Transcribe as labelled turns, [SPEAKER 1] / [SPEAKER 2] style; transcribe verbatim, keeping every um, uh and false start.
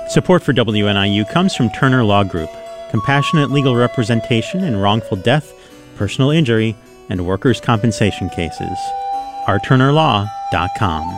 [SPEAKER 1] Support for W N I U comes from Turner Law Group, compassionate legal representation in wrongful death, personal injury, and workers' compensation cases. our turner law dot com.